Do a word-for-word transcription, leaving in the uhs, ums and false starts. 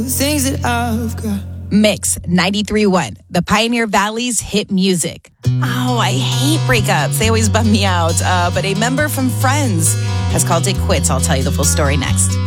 Things that I've got. Mix ninety-three point one, the Pioneer Valley's hit music. Oh, I hate breakups. They always bum me out. Uh, but a member from Friends has called it quits. I'll tell you the full story next.